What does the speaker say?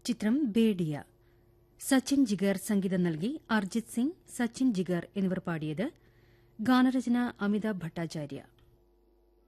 ചിത്രം ബേഡിയ. സച്ചിൻ ജിഗർ സംഗീതം നൽകി. അർജിത് സിംഗ്, സച്ചിൻ ജിഗർ എന്നിവർ പാടിയത്. ഗാനരചന അമിതാഭ് ഭട്ടാചാര്യ.